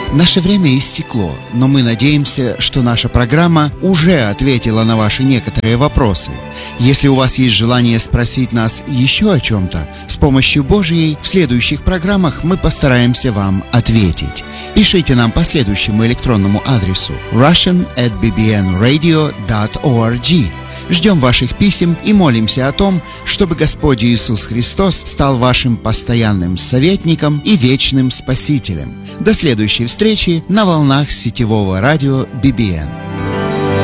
Наше время истекло, но мы надеемся, что наша программа уже ответила на ваши некоторые вопросы. Если у вас есть желание спросить нас еще о чем-то, с помощью Божьей в следующих программах мы постараемся вам ответить. Пишите нам по следующему электронному адресу russian@bbnradio.org. Ждем ваших писем и молимся о том, чтобы Господь Иисус Христос стал вашим постоянным советником и вечным Спасителем. До следующей встречи на волнах сетевого радио BBN.